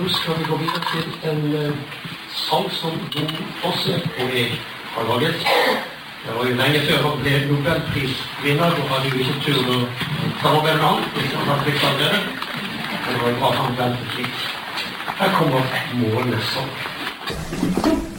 Nå skal vi gå videre til en sang som Jon Fosse og jeg har laget. Det var jo lenge før han ble Nobelprisvinner, og hadde jo ikke tur å samarbeide med han, hvis han hadde blitt allerede. Men det var jo bra han velte slik. Her kommer Månesang.